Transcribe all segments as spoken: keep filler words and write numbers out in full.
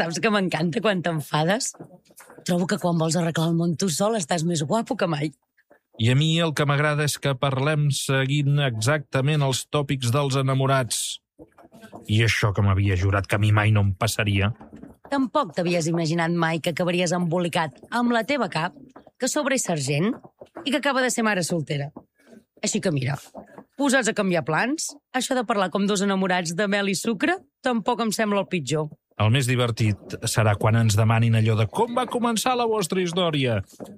Saps que m'encanta quan t'enfades? Trobo que quan vols arreglar el món tu sol estàs més guapo que mai. I a mi el que m'agrada és que parlem seguint exactament els tòpics dels enamorats. I això que m'havia jurat que a mi mai no em passaria. Tampoc t'havies imaginat mai que acabaries embolicat amb la teva cap, que sobre és sergent i que acaba de ser mare soltera. Així que mira, posats a canviar plans, això de parlar com dos enamorats de mel i sucre tampoc em sembla el pitjor. El més divertit serà quan ens demanin allò de com va començar la vostra història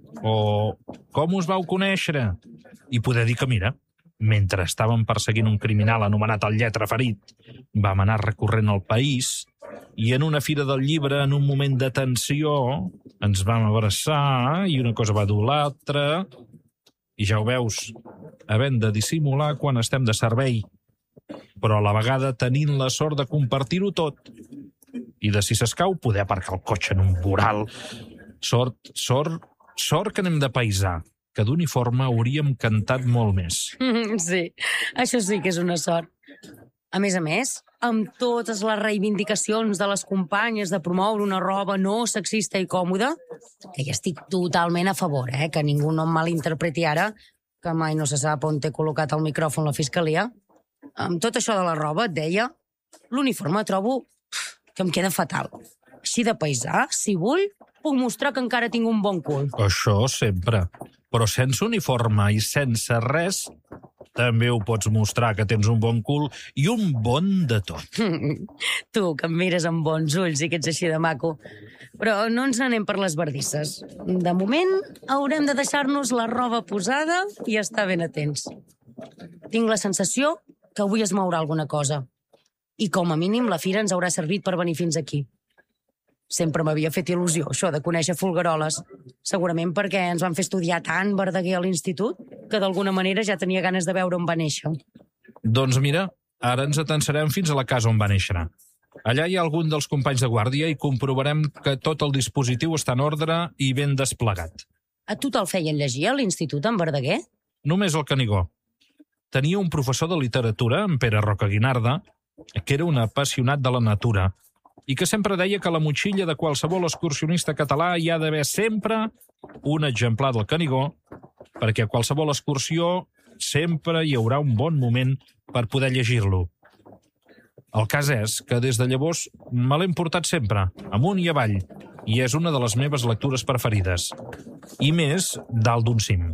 o com us vau conèixer. I poder dir que, mira, mentre estàvem perseguint un criminal anomenat el Lletraferit, vam anar recorrent el país i en una fira del llibre, en un moment de tensió, ens vam abraçar i una cosa va dur l'altra. I ja ho veus, havent de dissimular quan estem de servei, però a la vegada tenint la sort de compartir-ho tot. I de si s'escau poder aparcar el cotxe en un voral. Sort, sort, sort que anem de paisà, que d'uniforme hauríem cantat molt més. Sí, això sí que és una sort. A més a més, amb totes les reivindicacions de les companyes de promoure una roba no sexista i còmoda, que hi estic totalment a favor, eh? Que ningú no em malinterpreti ara, que mai no se sap on té col·locat el micròfon la fiscalia. Amb tot això de la roba, et deia, l'uniforme trobo que em queda fatal. Així de paisà, si vull, puc mostrar que encara tinc un bon cul. Això sempre. Però sense uniforme i sense res, també ho pots mostrar que tens un bon cul i un bon de tot. Tu, que em mires amb bons ulls i que ets així de maco. Però no ens anem per les bardisses. De moment, haurem de deixar-nos la roba posada i estar ben atents. Tinc la sensació que avui es mourà alguna cosa. I com a mínim la fira ens haurà servit per venir fins aquí. Sempre m'havia fet il·lusió això de conèixer folgueroles. Segurament perquè ens van fer estudiar tant Verdaguer a l'institut que d'alguna manera ja tenia ganes de veure on va néixer. Doncs mira, ara ens atensarem fins a la casa on va néixer. Allà hi ha algun dels companys de guàrdia i comprovarem que tot el dispositiu està en ordre i ben desplegat. A tu te'l feien llegir a l'institut en Verdaguer? Només el Canigó. Tenia un professor de literatura, en Pere Roca Guinarda, que era un apassionat de la natura i que sempre deia que a la motxilla de qualsevol excursionista català hi ha d'haver sempre un exemplar del Canigó, perquè a qualsevol excursió sempre hi haurà un bon moment per poder llegir-lo. El cas és que des de llavors me l'hem portat sempre, amunt i avall, i és una de les meves lectures preferides. I més dalt d'un cim.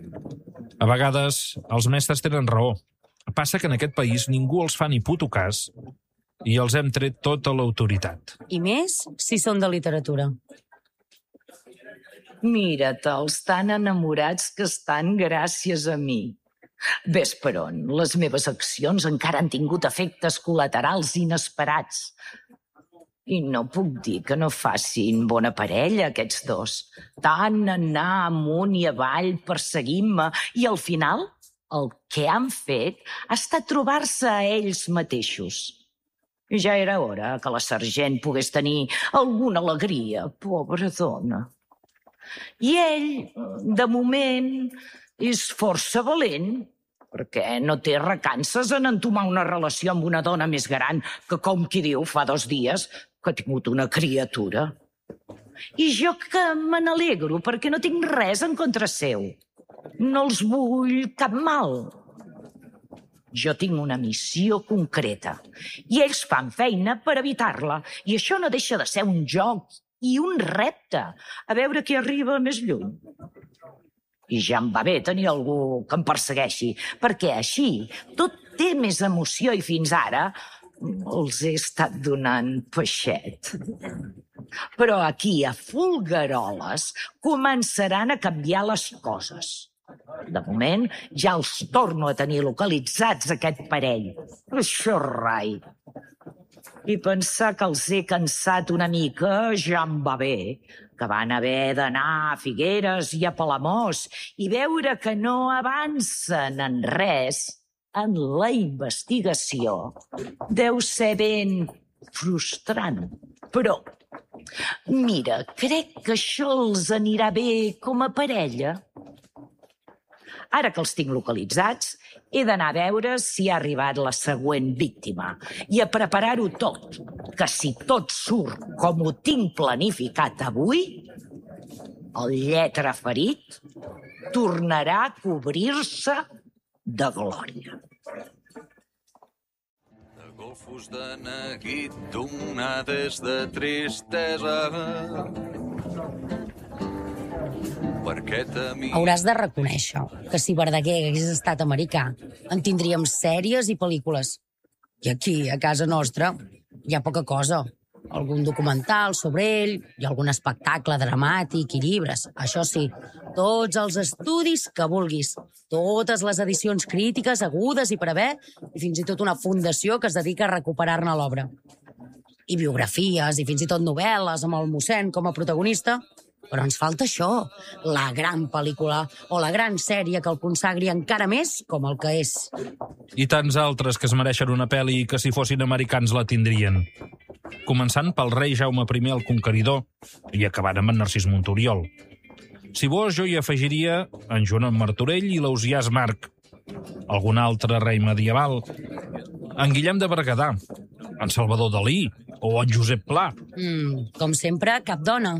A vegades els mestres tenen raó. Passa que en aquest país ningú els fa ni puto cas i els hem tret tota l'autoritat. I més si són de literatura. Mira-te'ls tan enamorats que estan gràcies a mi. Ves per on, les meves accions encara han tingut efectes col·laterals inesperats. I no puc dir que no facin bona parella, aquests dos. Tant anar amunt i avall perseguint-me i al final el que han fet ha estat trobar-se a ells mateixos. I ja era hora que la sergent pogués tenir alguna alegria, pobra dona. I ell, de moment, és força valent, perquè no té recances en entomar una relació amb una dona més gran que, com qui diu, fa dos dies que ha tingut una criatura. I jo que me n'alegro, perquè no tinc res en contra seu. No els vull cap mal. Jo tinc una missió concreta i ells fan feina per evitar-la. I això no deixa de ser un joc i un repte, a veure qui arriba més lluny. I ja em va bé tenir algú que em persegueixi, perquè així tot té més emoció i fins ara els he estat donant peixet. Però aquí, a Folgueroles, començaran a canviar les coses. De moment, ja els torno a tenir localitzats, aquest parell. Això rai. I pensar que els he cansat una mica ja em va bé, que van haver d'anar a Figueres i a Palamós i veure que no avancen en res en la investigació. Deu ser ben frustrant. Però, mira, crec que això els anirà bé com a parella. Ara que els tinc localitzats, he d'anar a veure si ha arribat la següent víctima i a preparar-ho tot, que si tot surt com ho tinc planificat avui, el lletraferit tornarà a cobrir-se de glòria. De golfos de neguit, donades de tristesa. Hauràs de reconèixer que si Verdaguer hagués estat americà, en tindríem sèries i pel·lícules. I aquí, a casa nostra, hi ha poca cosa. Algun documental sobre ell, hi ha algun espectacle dramàtic i llibres. Això sí, tots els estudis que vulguis, totes les edicions crítiques agudes i per haver, i fins i tot una fundació que es dedica a recuperar-ne l'obra. I biografies, i fins i tot novel·les amb el mossèn com a protagonista. Però ens falta això, la gran pel·lícula o la gran sèrie que el consagri encara més com el que és. I tants altres que es mereixen una pel·li i que si fossin americans la tindrien. Començant pel rei Jaume primer el Conqueridor i acabant amb en Narcís Montoriol. Si vols, jo hi afegiria en Joan Martorell i l'Ausiàs Marc, algun altre rei medieval, en Guillem de Berguedà, en Salvador Dalí o en Josep Pla. Mm, com sempre, cap dona.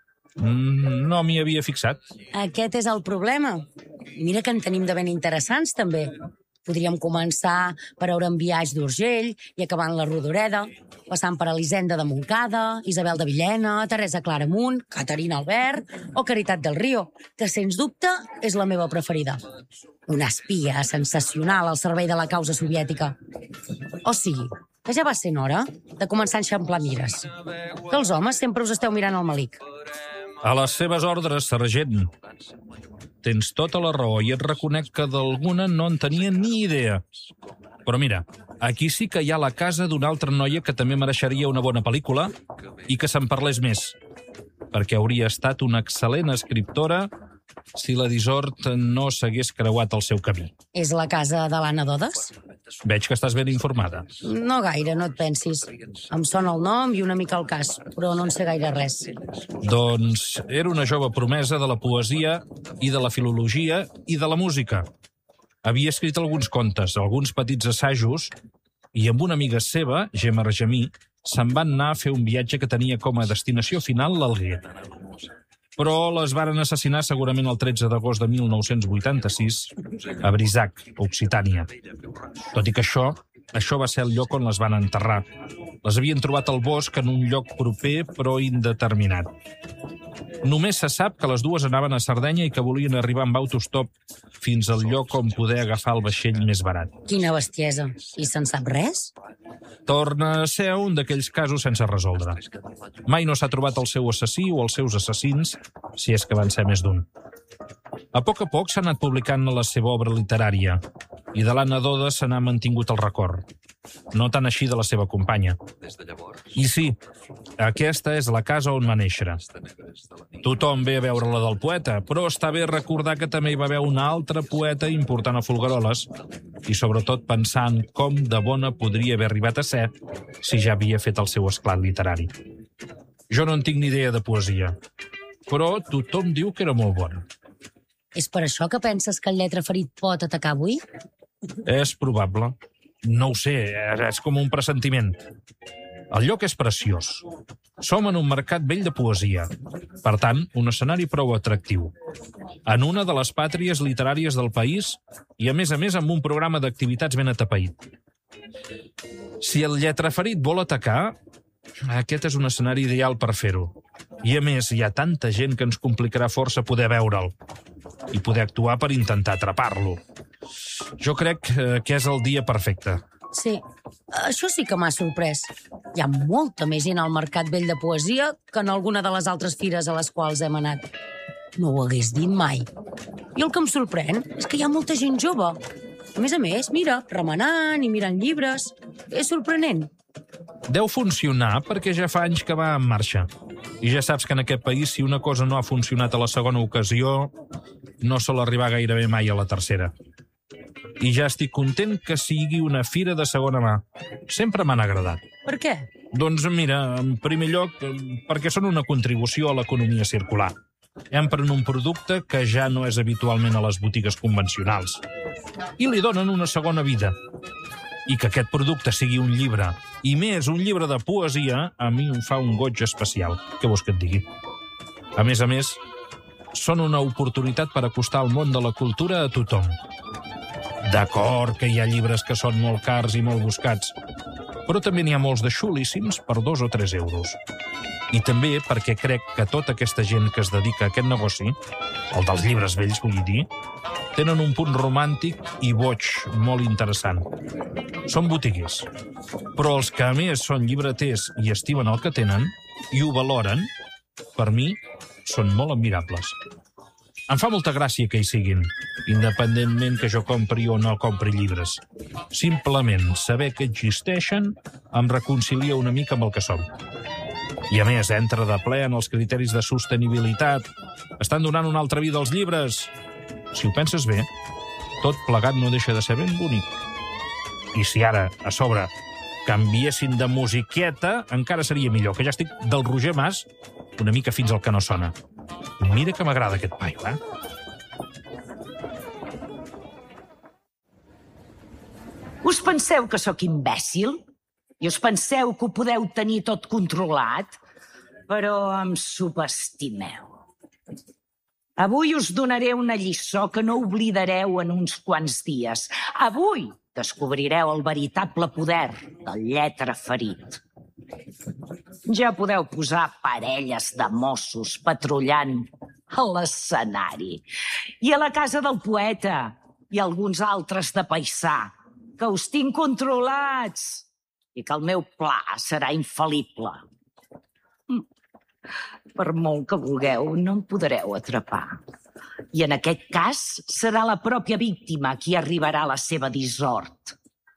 Mm, no m'hi havia fixat. Aquest és el problema. Mira que en tenim de ben interessants, també. Podríem començar per Auren Biaix d'Urgell i acabant la Rodoreda, passant per Elisenda de Montcada, Isabel de Villena, Teresa Claramunt, Caterina Albert o Caritat del Río, que sens dubte és la meva preferida. Una espia sensacional al servei de la causa soviètica. O sigui, que ja va sent hora de començar a enxamplar mires. Que els homes sempre us esteu mirant el melic. A les seves ordres, sergent. Tens tota la raó i et reconec que d'alguna no en tenia ni idea. Però mira, aquí sí que hi ha la casa d'una altra noia que també mereixeria una bona pel·lícula i que se'n parlés més, perquè hauria estat una excel·lent escriptora si la dissort no s'hagués creuat el seu camí. És la casa de l'Anna Dodes? Veig que estàs ben informada. No gaire, no et pensis. Em sona el nom i una mica el cas, però no en sé gaire res. Doncs era una jove promesa de la poesia i de la filologia i de la música. Havia escrit alguns contes, alguns petits assajos, i amb una amiga seva, Gemma Argemí, se'n van anar a fer un viatge que tenia com a destinació final l'Alguer. Però les varen assassinar segurament el tretze d'agost de mil nou-cents vuitanta-sis a Brisac, Occitània. Tot i que això, això va ser el lloc on les van enterrar. Les havien trobat al bosc en un lloc proper però indeterminat. Només se sap que les dues anaven a Sardenya i que volien arribar amb autostop fins al lloc on poder agafar el vaixell més barat. Quina bestiesa. I se'n sap res? Torna a ser un d'aquells casos sense resoldre. Mai no s'ha trobat el seu assassí o els seus assassins, si és que van ser més d'un. A poc a poc s'ha anat publicant la seva obra literària i de l'Anna Dodes se n'ha mantingut el record. No tant així de la seva companya. I sí, aquesta és la casa on va néixer. Tothom ve a veure la del poeta, però està bé recordar que també hi va haver un altre poeta important a Folgueroles i sobretot pensant com de bona podria haver arribat a ser si ja havia fet el seu esclat literari. Jo no en tinc ni idea de poesia, però tothom diu que era molt bona. És per això que penses que el lletraferit pot atacar avui? És probable. No ho sé, és com un pressentiment. El lloc és preciós. Som en un mercat vell de poesia. Per tant, un escenari prou atractiu. En una de les pàtries literàries del país i, a més a més, amb un programa d'activitats ben atapeït. Si el lletraferit vol atacar, aquest és un escenari ideal per fer-ho. I, a més, hi ha tanta gent que ens complicarà força poder veure'l i poder actuar per intentar atrapar-lo. Jo crec que és el dia perfecte. Sí, això sí que m'ha sorprès. Hi ha molta més gent al Mercat Vell de Poesia que en alguna de les altres fires a les quals hem anat. No ho hagués dit mai. I el que em sorprèn és que hi ha molta gent jove. A més a més, mira, remenant i mirant llibres. És sorprenent. Deu funcionar perquè ja fa anys que va en marxa. I ja saps que en aquest país, si una cosa no ha funcionat a la segona ocasió, no sol arribar gairebé mai a la tercera. I ja estic content que sigui una fira de segona mà. Sempre m'han agradat. Per què? Doncs mira, en primer lloc, perquè són una contribució a l'economia circular. Empren un producte que ja no és habitualment a les botigues convencionals. I li donen una segona vida. I que aquest producte sigui un llibre, i més un llibre de poesia, a mi em fa un goig especial. Què vols que et digui? A més a més, són una oportunitat per acostar el món de la cultura a tothom. D'acord que hi ha llibres que són molt cars i molt buscats, però també n'hi ha molts de xulíssims per dos o tres euros. I també perquè crec que tota aquesta gent que es dedica a aquest negoci, el dels llibres vells, vull dir, tenen un punt romàntic i boig molt interessant. Són botiguers, però els que a més són llibreters i estimen el que tenen i ho valoren, per mi, són molt admirables. Em fa molta gràcia que hi siguin, independentment que jo compri o no compri llibres. Simplement saber que existeixen em reconcilia una mica amb el que som. I a més, entra de ple en els criteris de sostenibilitat. Estan donant una altra vida als llibres. Si ho penses bé, tot plegat no deixa de ser ben bonic. I si ara, a sobre, canviessin de musiqueta, encara seria millor, que ja estic del Roger Mas una mica fins al que no sona. Mira que m'agrada aquest paio, eh? Us penseu que sóc imbècil? I us penseu que ho podeu tenir tot controlat? Però em subestimeu. Avui us donaré una lliçó que no oblidareu en uns quants dies. Avui descobrireu el veritable poder del lletre ferit. Ja podeu posar parelles de Mossos patrullant a l'escenari. I a la casa del poeta i alguns altres de paisà, que us tinc controlats i que el meu pla serà infal·lible. Per molt que vulgueu, no em podreu atrapar. I en aquest cas serà la pròpia víctima qui arribarà a la seva dissort.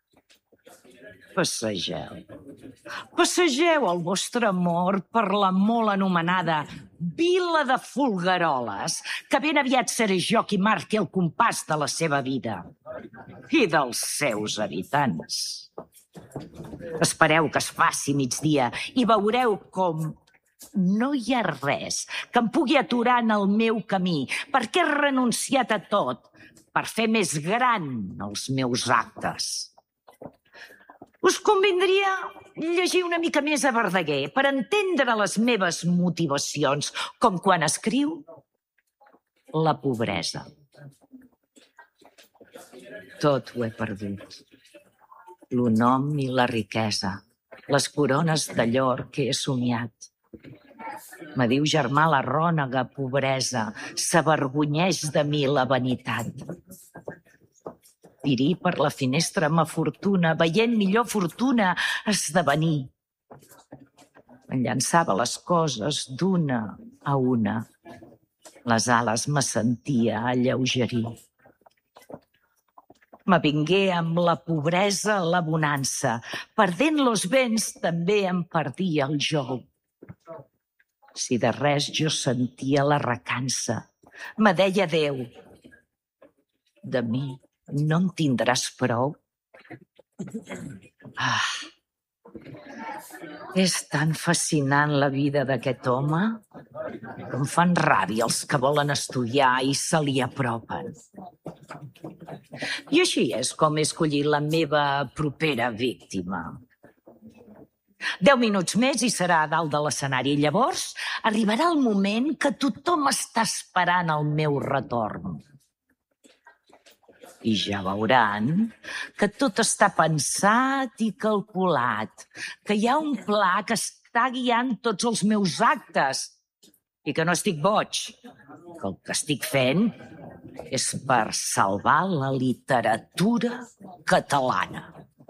Passegeu. Passegeu el vostre amor per la molt anomenada Vila de Folgueroles, que ben aviat seré jo qui marqui el compàs de la seva vida i dels seus habitants. Espereu que es faci migdia i veureu com no hi ha res que em pugui aturar en el meu camí, perquè he renunciat a tot per fer més gran els meus actes. Us convindria llegir una mica més a Verdaguer per entendre les meves motivacions, com quan escriu la pobresa. Tot ho he perdut. L'onom i la riquesa, les corones de llor que he somiat. Me diu germà la rònega pobresa, s'avergonyeix de mi la vanitat. Tirí per la finestra ma fortuna, veient millor fortuna esdevenir. Em llançava les coses d'una a una. Les ales me sentia alleugerir. M'avingué amb la pobresa la bonança. Perdent los béns també em perdia el jou. Si de res jo sentia la recança, me deia Déu, de mi no en tindràs prou? Ah, és tan fascinant la vida d'aquest home que em fan ràbia els que volen estudiar i se li apropen. I així és com he escollit la meva propera víctima. Deu minuts més i serà a dalt de l'escenari. Llavors arribarà el moment que tothom està esperant el meu retorn. I ja veuran que tot està pensat i calculat, que hi ha un pla que està guiant tots els meus actes i que no estic boig, que el que estic fent és per salvar la literatura catalana.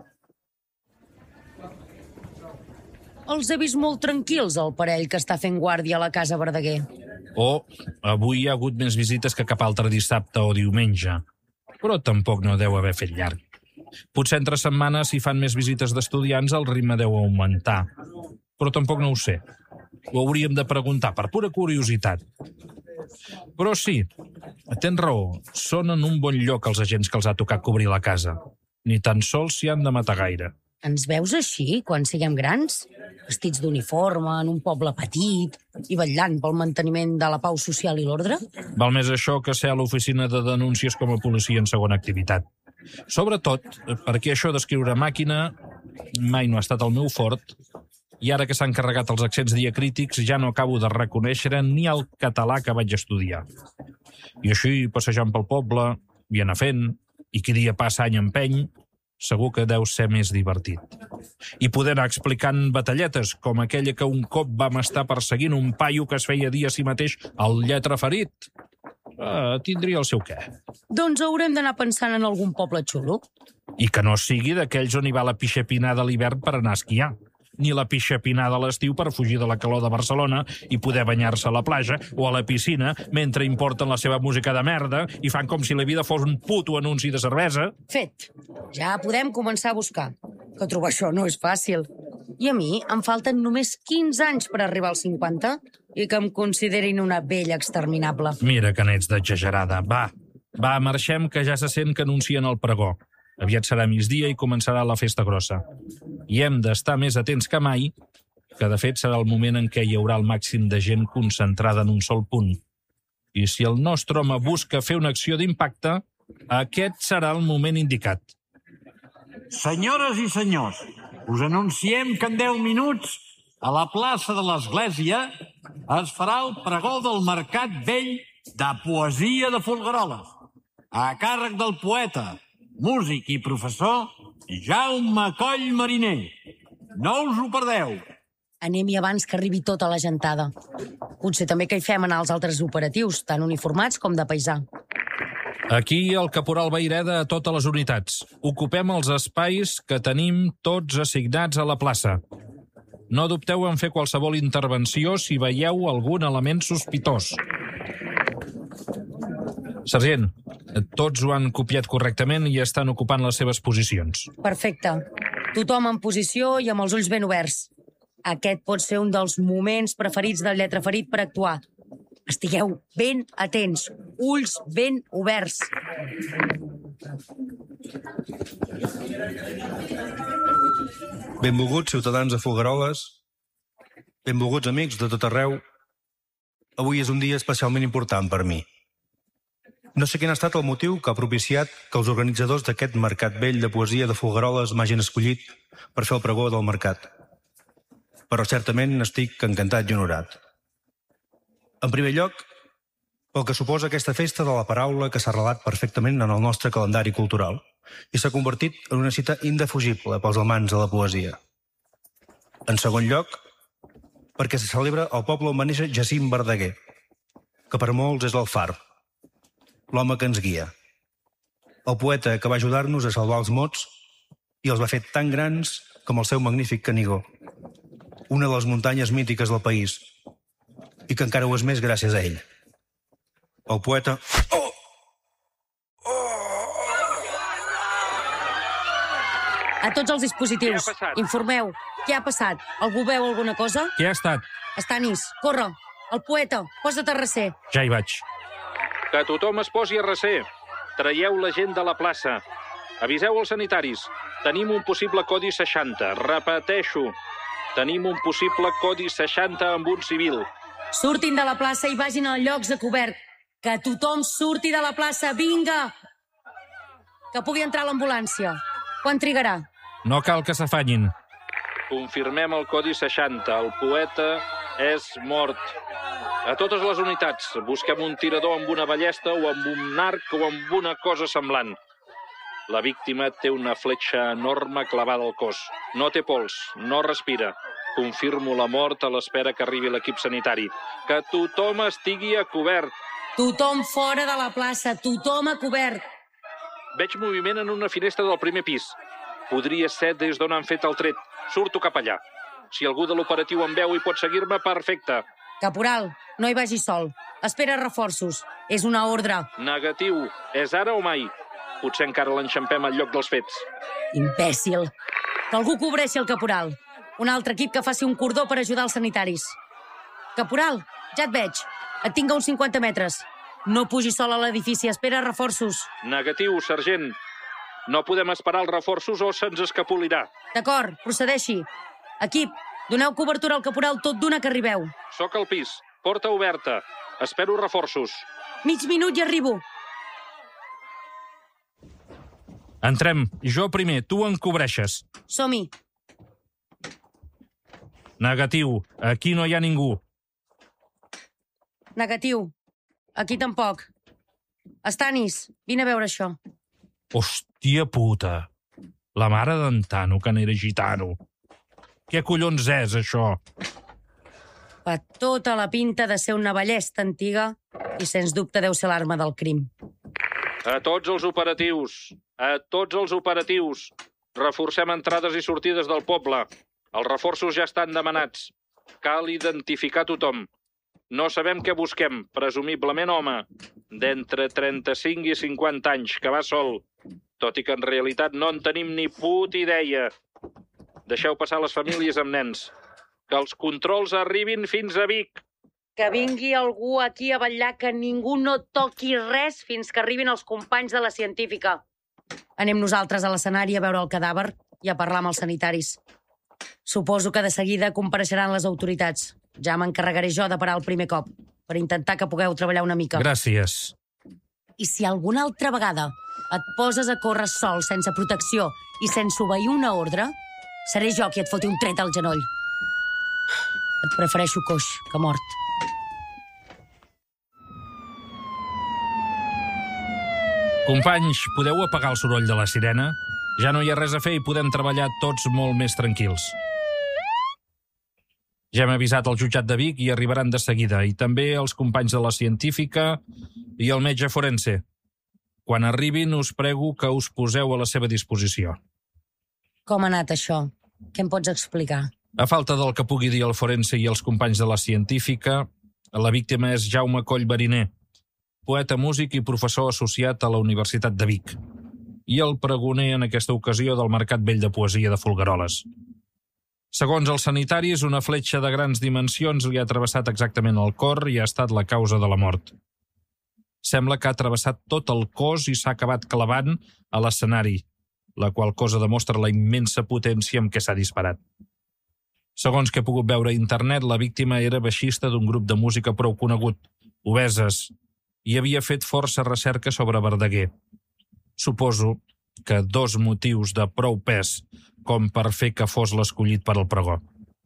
Els he vist molt tranquils, el parell que està fent guàrdia a la casa Verdaguer. Oh, avui hi ha hagut més visites que cap altre dissabte o diumenge. Però tampoc no deu haver fet llarg. Potser entre setmanes, si fan més visites d'estudiants, el ritme deu augmentar. Però tampoc no ho sé. Ho hauríem de preguntar, per pura curiositat. Però sí, tens raó, són en un bon lloc els agents que els ha tocat cobrir la casa. Ni tan sols s'hi han de matar gaire. Ens veus així, quan siguem grans? Vestits d'uniforme, en un poble petit i vetllant pel manteniment de la pau social i l'ordre? Val més això que ser a l'oficina de denúncies com a policia en segona activitat. Sobretot perquè això d'escriure màquina mai no ha estat el meu fort, i ara que s'han carregat els accents diacrítics ja no acabo de reconèixer ni el català que vaig estudiar. I així, passejant pel poble, i anar fent, i qui dia passa any empeny, segur que deu ser més divertit. I poder anar explicant batalletes, com aquella que un cop vam estar perseguint un paio que es feia dir a si mateix el lletraferit. Uh, tindria el seu què. Doncs haurem d'anar pensant en algun poble xulo. I que no sigui d'aquells on hi va la pixapinada a l'hivern per anar a esquiar, ni la pixapinada a l'estiu per fugir de la calor de Barcelona i poder banyar-se a la platja o a la piscina mentre importen la seva música de merda i fan com si la vida fos un puto anunci de cervesa. Fet. Ja podem començar a buscar. Que trobar això no és fàcil. I a mi em falten només quinze anys per arribar als cinquanta i que em considerin una vella exterminable. Mira que n'ets d'exagerada. Va, va, marxem, que ja se sent que anuncien el pregó. Aviat serà migdia i començarà la festa grossa. I hem d'estar més atents que mai, que de fet serà el moment en què hi haurà el màxim de gent concentrada en un sol punt. I si el nostre home busca fer una acció d'impacte, aquest serà el moment indicat. Senyores i senyors, us anunciem que en deu minuts a la plaça de l'Església es farà el pregó del Mercat Vell de Poesia de Folgueroles, a càrrec del poeta, músic i professor Jaume Coll Mariner. No us ho perdeu. Anem-hi abans que arribi tota la gentada. Potser també que hi fem anar els altres operatius, tant uniformats com de paisà. Aquí el caporal Vaireda a totes les unitats. Ocupem els espais que tenim tots assignats a la plaça. No dubteu en fer qualsevol intervenció si veieu algun element sospitós. Sergent, tots ho han copiat correctament i estan ocupant les seves posicions. Perfecte. Tothom en posició i amb els ulls ben oberts. Aquest pot ser un dels moments preferits del lletraferit per actuar. Estigueu ben atents, ulls ben oberts. Benvolguts ciutadans de Folgueroles, benvolguts amics de tot arreu. Avui és un dia especialment important per mi. No sé quin ha estat el motiu que ha propiciat que els organitzadors d'aquest Mercat Vell de Poesia de Folgueroles m'hagin escollit per fer el pregó del mercat. Però certament estic encantat i honorat. En primer lloc, pel que suposa aquesta festa de la paraula que s'ha arrelat perfectament en el nostre calendari cultural i s'ha convertit en una cita indefugible pels amants de la poesia. En segon lloc, perquè se celebra el poble on va néixer Jacint Verdaguer, que per molts és el far, l'home que ens guia. El poeta que va ajudar-nos a salvar els mots i els va fer tan grans com el seu magnífic Canigó, una de les muntanyes mítiques del país, i que encara ho és més gràcies a ell. El poeta... Oh! A tots els dispositius, informeu. Què ha passat? Algú veu alguna cosa? Què ha estat? Estanis, corre. El poeta, posa't a recer. Ja hi vaig. Que tothom es posi a recer. Traieu la gent de la plaça. Aviseu els sanitaris. Tenim un possible codi seixanta. Repeteixo. Tenim un possible codi seixanta amb un civil. Surtin de la plaça i vagin a llocs de cobert. Que tothom surti de la plaça. Vinga! Que pugui entrar l'ambulància. Quan trigarà? No cal que s'afanyin. Confirmem el codi seixanta. El poeta és mort. A totes les unitats, busquem un tirador amb una ballesta o amb un arc o amb una cosa semblant. La víctima té una fletxa enorme clavada al cos. No té pols, no respira. Confirmo la mort a l'espera que arribi l'equip sanitari. Que tothom estigui a cobert. Tothom fora de la plaça, tothom a cobert. Veig moviment en una finestra del primer pis. Podria ser des d'on han fet el tret. Surto cap allà. Si algú de l'operatiu em veu i pot seguir-me, perfecte. Caporal, no hi vagi sol. Espera reforços. És una ordre. Negatiu. És ara o mai? Potser encara l'enxampem al lloc dels fets. Imbècil. Que algú cobreixi el caporal. Un altre equip que faci un cordó per ajudar els sanitaris. Caporal, ja et veig. Et tinc a uns cinquanta metres. No pugi sol a l'edifici, espera reforços. Negatiu, sergent. No podem esperar els reforços o se'ns escapolirà. D'acord, procedeixi. Equip, doneu cobertura al caporal tot d'una que arribeu. Soc al pis. Porta oberta. Espero reforços. Mig minut i arribo. Entrem. Jo primer, tu em cobreixes. Som-hi. Negatiu. Aquí no hi ha ningú. Negatiu. Aquí tampoc. Estanis, vine a veure això. Hòstia puta. La mare d'en Tano, que n'era gitano. Què collons és, això? Fa tota la pinta de ser una ballesta antiga i, sens dubte, deu ser l'arma del crim. A tots els operatius, a tots els operatius, reforcem entrades i sortides del poble. Els reforços ja estan demanats. Cal identificar tothom. No sabem què busquem, presumiblement home, d'entre trenta-cinc i cinquanta anys, que va sol, tot i que en realitat no en tenim ni puta idea. Deixeu passar les famílies amb nens. Que els controls arribin fins a Vic. Que vingui algú aquí a vetllar que ningú no toqui res fins que arribin els companys de la científica. Anem nosaltres a l'escenari a veure el cadàver i a parlar amb els sanitaris. Suposo que de seguida compareixeran les autoritats. Ja m'encarregaré jo de parar el primer cop, per intentar que pugueu treballar una mica. Gràcies. I si alguna altra vegada et poses a córrer sol, sense protecció i sense obeir una ordre, seré jo qui et foti un tret al genoll. Et prefereixo coix que mort. Companys, podeu apagar el soroll de la sirena? Ja no hi ha res a fer i podem treballar tots molt més tranquils. Ja hem avisat el jutjat de Vic i arribaran de seguida, i també els companys de la científica i el metge forense. Quan arribin, us prego que us poseu a la seva disposició. Com ha anat això? Què em pots explicar? A falta del que pugui dir el forense i els companys de la científica, la víctima és Jaume Coll Bariner, poeta, músic i professor associat a la Universitat de Vic, i el pregoner en aquesta ocasió del Mercat Vell de Poesia de Folgueroles. Segons els sanitaris, una fletxa de grans dimensions li ha travessat exactament el cor i ha estat la causa de la mort. Sembla que ha travessat tot el cos i s'ha acabat clavant a l'escenari, la qual cosa demostra la immensa potència amb què s'ha disparat. Segons que he pogut veure a internet, la víctima era baixista d'un grup de música prou conegut, Obeses, i havia fet força recerca sobre Verdaguer. Suposo que dos motius de prou pes com per fer que fos l'escollit per al pregó.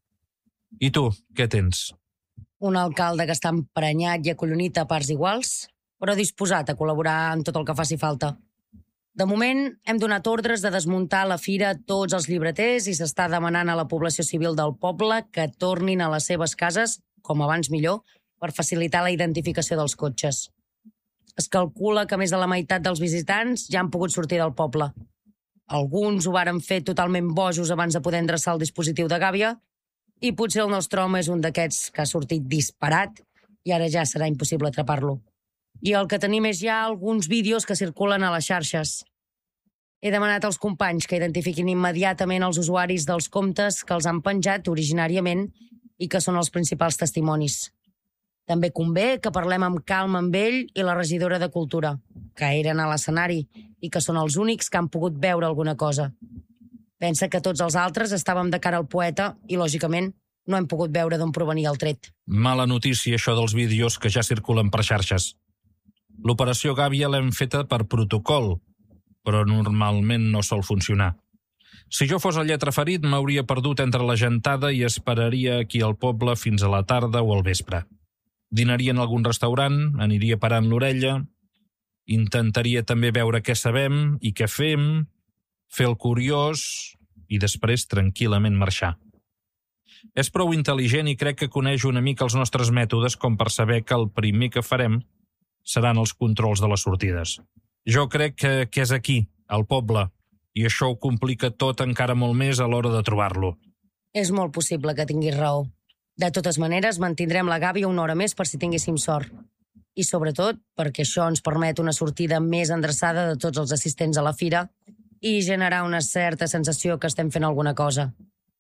I tu, què tens? Un alcalde que està emprenyat i acollonit a parts iguals, però disposat a col·laborar en tot el que faci falta. De moment, hem donat ordres de desmuntar a la fira tots els llibreters i s'està demanant a la població civil del poble que tornin a les seves cases, com abans millor, per facilitar la identificació dels cotxes. Es calcula que més de la meitat dels visitants ja han pogut sortir del poble. Alguns ho varen fer totalment bojos abans de poder endreçar el dispositiu de gàbia i potser el nostre home és un d'aquests que ha sortit disparat i ara ja serà impossible atrapar-lo. I el que tenim és ja alguns vídeos que circulen a les xarxes. He demanat als companys que identifiquin immediatament els usuaris dels comptes que els han penjat originàriament i que són els principals testimonis. També convé que parlem amb calma amb ell i la regidora de Cultura, que eren a l'escenari i que són els únics que han pogut veure alguna cosa. Pensa que tots els altres estàvem de cara al poeta i, lògicament, no hem pogut veure d'on provenia el tret. Mala notícia, això dels vídeos que ja circulen per xarxes. L'operació Gàbia l'hem feta per protocol, però normalment no sol funcionar. Si jo fos el lletraferit, m'hauria perdut entre la gentada i esperaria aquí al poble fins a la tarda o al vespre. Dinaria en algun restaurant, aniria parant l'orella, intentaria també veure què sabem i què fem, fer el curiós i després tranquil·lament marxar. És prou intel·ligent i crec que coneix una mica els nostres mètodes com per saber que el primer que farem seran els controls de les sortides. Jo crec que, que és aquí, al poble, i això ho complica tot encara molt més a l'hora de trobar-lo. És molt possible que tinguis raó. De totes maneres, mantindrem la gàbia una hora més per si tinguéssim sort. I sobretot perquè això ens permet una sortida més endreçada de tots els assistents a la fira i generar una certa sensació que estem fent alguna cosa.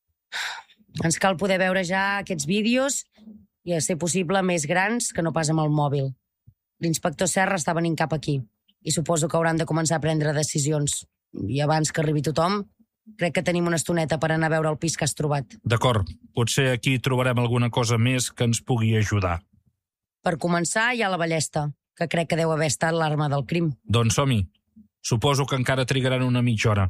Ens cal poder veure ja aquests vídeos i, a ser possible, més grans que no pas amb el mòbil. L'inspector Serra està venint cap aquí i suposo que hauran de començar a prendre decisions. I abans que arribi tothom, crec que tenim una estoneta per anar a veure el pis que has trobat. D'acord, potser aquí trobarem alguna cosa més que ens pugui ajudar. Per començar, hi ha la ballesta, que crec que deu haver estat l'arma del crim. Doncs som-hi. Suposo que encara trigaran una mitja hora.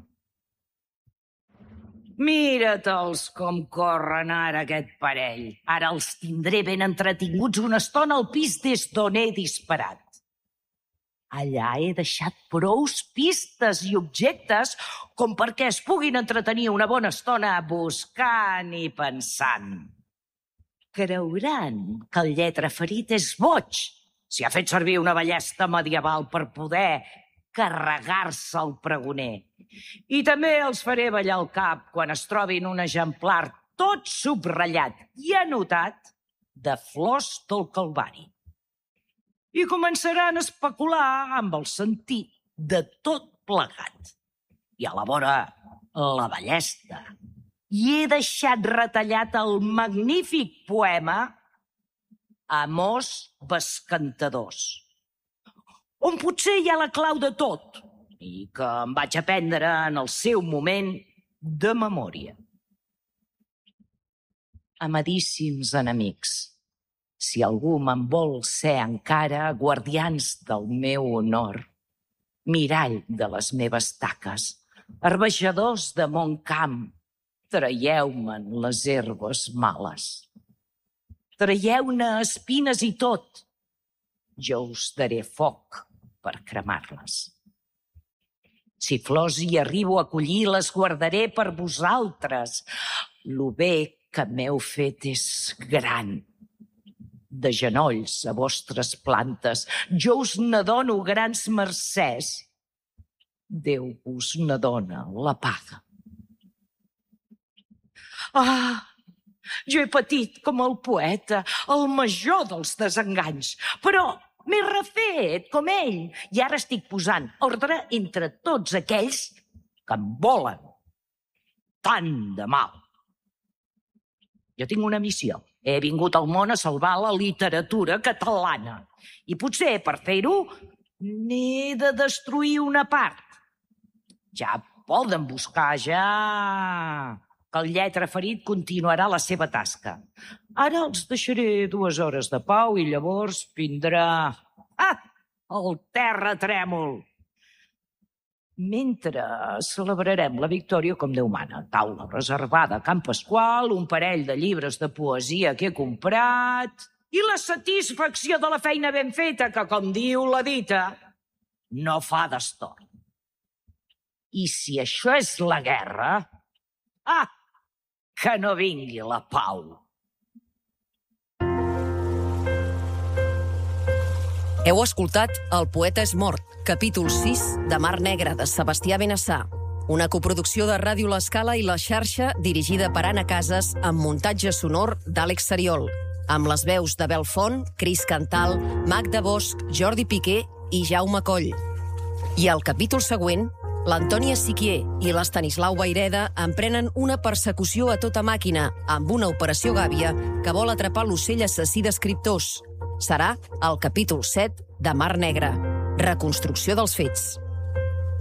Mira-te'ls com corren ara aquest parell. Ara els tindré ben entretinguts una estona al pis des d'on he disparat. Allà he deixat prous pistes i objectes com perquè es puguin entretenir una bona estona buscant i pensant. Creuran que el lletraferit és boig si ha fet servir una ballesta medieval per poder carregar-se el pregoner. I també els faré ballar el cap quan es trobin un exemplar tot subratllat i anotat de flors del Calvari. I començaran a especular amb el sentit de tot plegat. I elabora la ballesta. I he deixat retallat el magnífic poema Amors bescantadors, on potser hi ha la clau de tot i que em vaig aprendre en el seu moment de memòria. Amadíssims enemics, si algú me'n vol ser encara guardians del meu honor, mirall de les meves taques, herbejadors de mon camp, traieu-me'n les herbes males. Traieu-ne espines i tot. Jo us daré foc per cremar-les. Si flors hi arribo a collir, les guardaré per vosaltres. Lo bé que m'heu fet és gran. De genolls a vostres plantes, jo us n'adono grans mercès. Déu us n'adona la paga. Ah! Jo he patit com el poeta, el major dels desenganys, però m'he refet com ell i ara estic posant ordre entre tots aquells que em volen tant de mal. Jo tinc una missió. He vingut al món a salvar la literatura catalana i potser per fer-ho n'he de destruir una part. Ja poden buscar, ja... que el lletraferit continuarà la seva tasca. Ara els deixaré dues hores de pau i llavors vindrà... Ah! El terratrèmol! Mentre celebrarem la victòria com Déu mana. Taula reservada a Can Pasqual, un parell de llibres de poesia que he comprat i la satisfacció de la feina ben feta que, com diu la dita, no fa destort. I si això és la guerra... Ah! Que no vingui la pau. Heu escoltat El poeta és mort, capítol sis de Mar Negra, de Sebastià Benassà. Una coproducció de Ràdio L'Escala i La Xarxa, dirigida per Anna Casas, amb muntatge sonor d'Àlex Seriol, amb les veus de Bel Font, Cris Cantal, Magda Bosch, Jordi Piqué i Jaume Coll. I al capítol següent, l'Antònia Siquier i l'Estanislau Vaireda emprenen una persecució a tota màquina amb una operació gàbia que vol atrapar l'ocell assassí d'escriptors. Serà el capítol set de Mar Negra, reconstrucció dels fets.